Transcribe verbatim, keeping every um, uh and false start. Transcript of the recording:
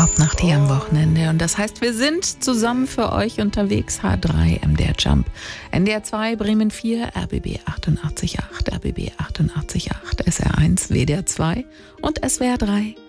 Popnacht hier am Wochenende. Und das heißt, wir sind zusammen für euch unterwegs. H drei, M D R Jump, N D R zwei, Bremen vier, R B B achtundachtzig Komma acht, R B B achtundachtzig Komma acht, S R eins, W D R zwei und S W R drei.